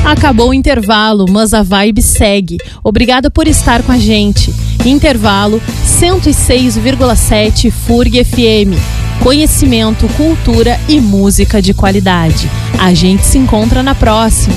Acabou o intervalo, mas a vibe segue. Obrigada por estar com a gente. Intervalo 106,7 FURG FM. Conhecimento, cultura e música de qualidade. A gente se encontra na próxima.